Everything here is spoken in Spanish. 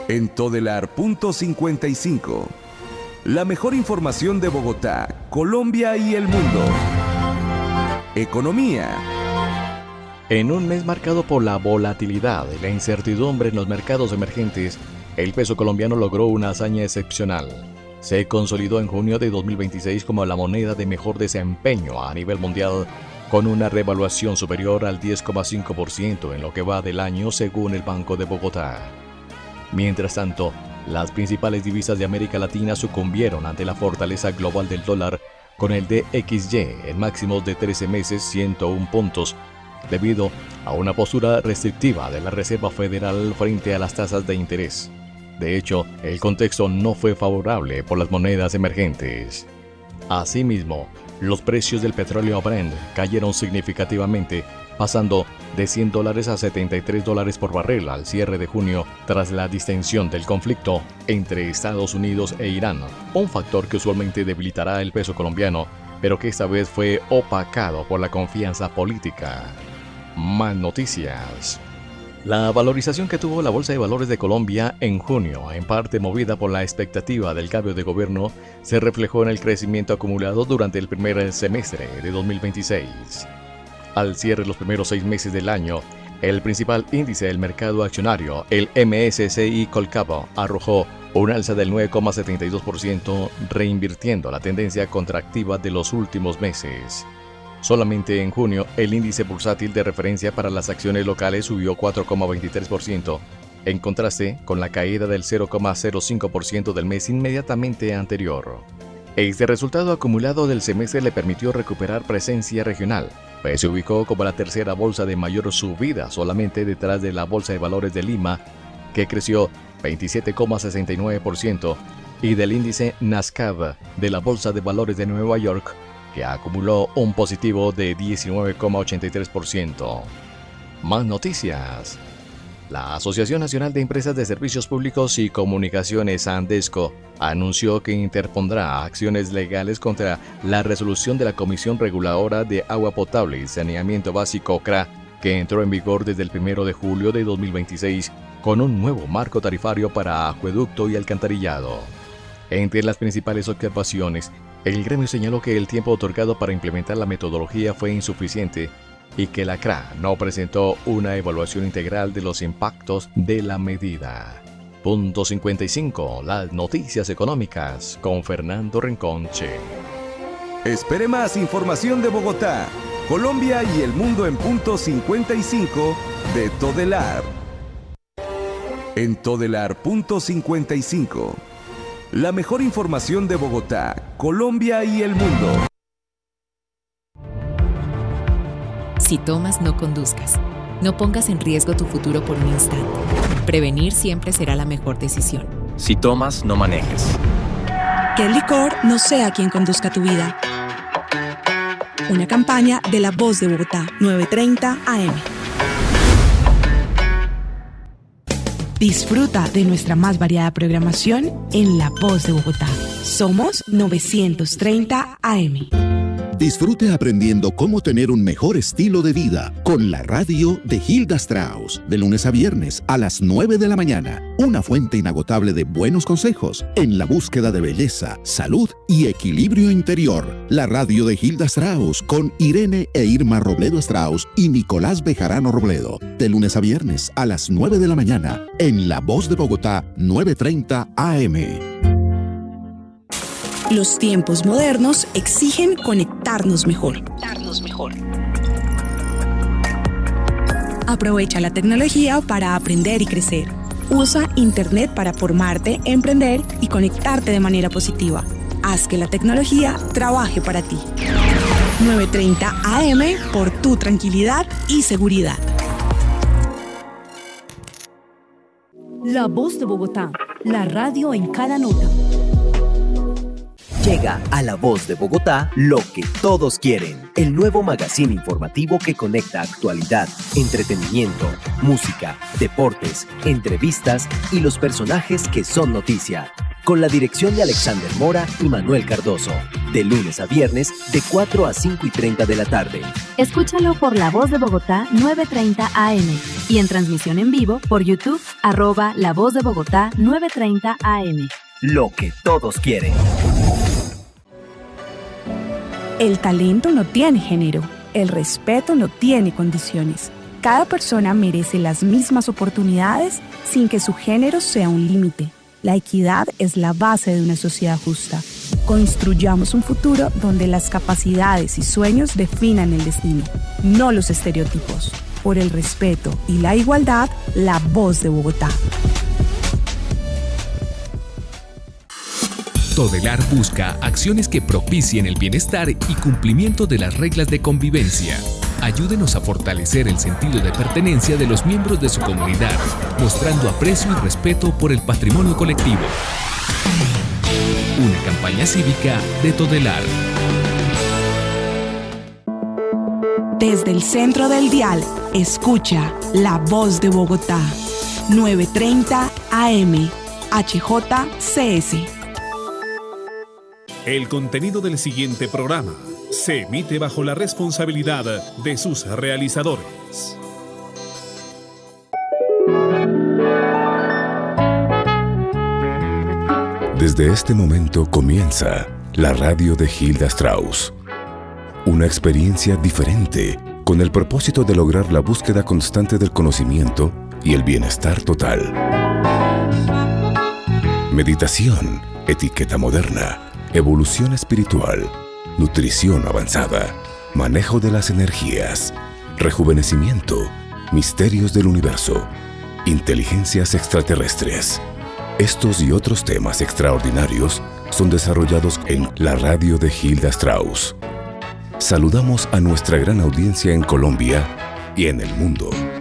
En Todelar.55. La mejor información de Bogotá, Colombia y el mundo. Economía. En un mes marcado por la volatilidad y la incertidumbre en los mercados emergentes, el peso colombiano logró una hazaña excepcional. Se consolidó en junio de 2026 como la moneda de mejor desempeño a nivel mundial, con una revaluación superior al 10,5% en lo que va del año según el Banco de Bogotá. Mientras tanto, las principales divisas de América Latina sucumbieron ante la fortaleza global del dólar, con el DXY en máximos de 13 meses 101 puntos, debido a una postura restrictiva de la Reserva Federal frente a las tasas de interés. De hecho, el contexto no fue favorable por las monedas emergentes. Asimismo, los precios del petróleo Brent cayeron significativamente, pasando de $100 a $73 por barril al cierre de junio tras la distensión del conflicto entre Estados Unidos e Irán, un factor que usualmente debilitará el peso colombiano, pero que esta vez fue opacado por la confianza política. Más noticias. La valorización que tuvo la Bolsa de Valores de Colombia en junio, en parte movida por la expectativa del cambio de gobierno, se reflejó en el crecimiento acumulado durante el primer semestre de 2026. Al cierre de los primeros 6 meses del año, el principal índice del mercado accionario, el MSCI Colcap, arrojó un alza del 9,72%, reinvirtiendo la tendencia contractiva de los últimos meses. Solamente en junio, el índice bursátil de referencia para las acciones locales subió 4,23%, en contraste con la caída del 0,05% del mes inmediatamente anterior. Este resultado acumulado del semestre le permitió recuperar presencia regional, pues se ubicó como la tercera bolsa de mayor subida, solamente detrás de la Bolsa de Valores de Lima, que creció 27,69%, y del índice Nasdaq de la Bolsa de Valores de Nueva York, que acumuló un positivo de 19,83%. Más noticias. La Asociación Nacional de Empresas de Servicios Públicos y Comunicaciones, ANDESCO, anunció que interpondrá acciones legales contra la resolución de la Comisión Reguladora de Agua Potable y Saneamiento Básico, CRA, que entró en vigor desde el 1 de julio de 2026 con un nuevo marco tarifario para acueducto y alcantarillado. Entre las principales observaciones, el gremio señaló que el tiempo otorgado para implementar la metodología fue insuficiente y que la CRA no presentó una evaluación integral de los impactos de la medida. Punto 55. Las noticias económicas con Fernando Renconche. Espere más información de Bogotá, Colombia y el mundo en punto 55 de Todelar. En Todelar.55. La mejor información de Bogotá, Colombia y el mundo. Si tomas, no conduzcas. No pongas en riesgo tu futuro por un instante. Prevenir siempre será la mejor decisión. Si tomas, no manejes. Que el licor no sea quien conduzca tu vida. Una campaña de La Voz de Bogotá, 9:30 AM. Disfruta de nuestra más variada programación en La Voz de Bogotá. Somos 930 AM. Disfrute aprendiendo cómo tener un mejor estilo de vida con la radio de Hilda Strauss, de lunes a viernes a las 9 de la mañana. Una fuente inagotable de buenos consejos en la búsqueda de belleza, salud y equilibrio interior. La radio de Hilda Strauss con Irene e Irma Robledo Strauss y Nicolás Bejarano Robledo, de lunes a viernes a las 9 de la mañana en La Voz de Bogotá, 9:30 AM. Los tiempos modernos exigen conectarnos mejor. Aprovecha la tecnología para aprender y crecer. Usa Internet para formarte, emprender y conectarte de manera positiva. Haz que la tecnología trabaje para ti. 9:30 AM por tu tranquilidad y seguridad. La Voz de Bogotá, la radio en cada nota. Llega a La Voz de Bogotá lo que todos quieren, el nuevo magazine informativo que conecta actualidad, entretenimiento, música, deportes, entrevistas y los personajes que son noticia. con la dirección de Alexander Mora y Manuel Cardoso, de lunes a viernes de 4 a 5 y 30 de la tarde. Escúchalo por La Voz de Bogotá 9:30 AM y en transmisión en vivo por YouTube @La Voz de Bogotá 9:30 AM. Lo que todos quieren. El talento no tiene género, el respeto no tiene condiciones. Cada persona merece las mismas oportunidades sin que su género sea un límite. La equidad es la base de una sociedad justa. Construyamos un futuro donde las capacidades y sueños definan el destino, no los estereotipos. Por el respeto y la igualdad, La Voz de Bogotá. Todelar busca acciones que propicien el bienestar y cumplimiento de las reglas de convivencia. Ayúdenos a fortalecer el sentido de pertenencia de los miembros de su comunidad, mostrando aprecio y respeto por el patrimonio colectivo. Una campaña cívica de Todelar. Desde el centro del dial, escucha La Voz de Bogotá. 9:30 AM, HJCS. El contenido del siguiente programa se emite bajo la responsabilidad de sus realizadores. Desde este momento comienza la radio de Hilda Strauss. Una experiencia diferente con el propósito de lograr la búsqueda constante del conocimiento y el bienestar total. Meditación, etiqueta moderna, evolución espiritual, nutrición avanzada, manejo de las energías, rejuvenecimiento, misterios del universo, inteligencias extraterrestres. Estos y otros temas extraordinarios son desarrollados en la radio de Hilda Strauss. Saludamos a nuestra gran audiencia en Colombia y en el mundo.